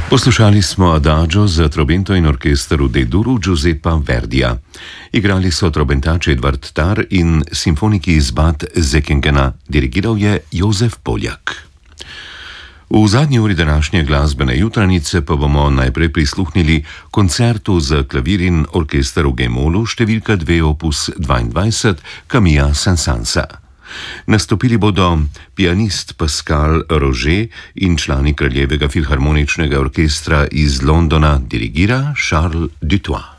Poslušali smo Adagio za trobento in orkester v D-duru Giuseppa Verdija. Igrali so trobentač Edvard Tar in simfoniki iz Bad Säckingena, dirigiral je Jozef Poljak. V zadnji uri današnje glasbene jutranice pa bomo najprej prisluhnili koncertu za klavir in orkester v G-molu številka 2 opus 22 Camilla Saint-Sansa. Nastopili bodo pianist Pascal Roger in člani Kraljevega filharmoničnega orkestra iz Londona, dirigira Charles Dutoit.